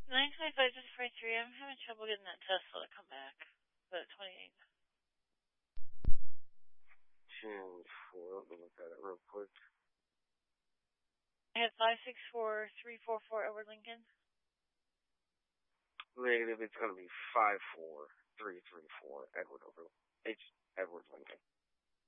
925-53, I'm having trouble getting that Tesla to come back. The 28. 10-4, let me look at it real quick. I had 564-344 over Lincoln. Negative, it's going to be 54334, Edward Lincoln.